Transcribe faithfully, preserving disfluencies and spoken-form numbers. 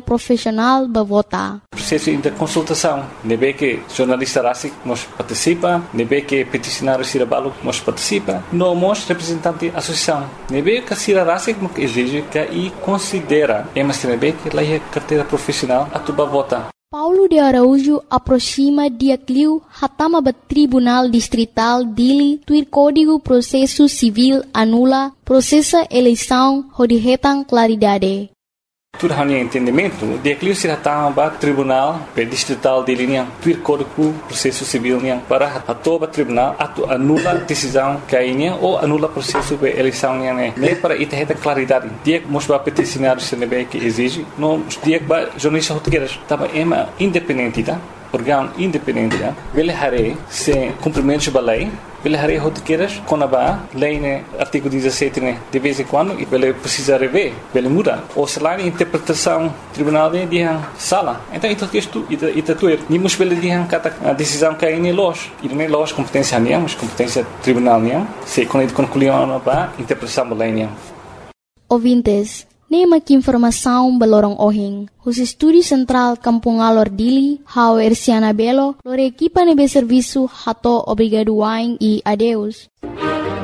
profissional bavota. Processo de consultação, nebe que jornalista rasik mos participa, nebe que peticionário sira balu mos participa, no mos representante associação, nebe que sira rasik mos exige que e considera, é mas nebe que lá é carteira profissional a tu bavota. Paulo de Araújo aproxima dia cliu hatama ba Tribunal Distrital Dili tuir Código Processo Civil anula processa eleição hodihetang claridade. Tudo hanya entendimento, dia cliu se hatama ba Tribunal Distrital Dili niang tuir Código Processo Civil niang para hatoba tribunal atu anula decisão kainya ou anula processo de eleição niang ne ne para ita heta claridade. Dia mos ba peticionário se nebe que exige, no dia ba jornalista hotqueiras tava ema independente tá? Órgão independente, ele haré sem cumprimentos da lei, ele haré hotqueiras com a lei né artigo dezessete né de vez em quando e ele precisa rever, ele muda ou se lá interpretação tribunal de dia sala. Então isso que isto ita ita tuer, ni mus ele dia kata a decisão que é los, e não é los competência minha, mas competência tribunal minha, se quando concluiu para interpretação da lei minha. Ouvintes, nema que informação balorong ohing. Os estúdios central Kampung Alor Dili, hau Erciana Belo, lore equipa nebe serviço hato obrigado waing e adeus.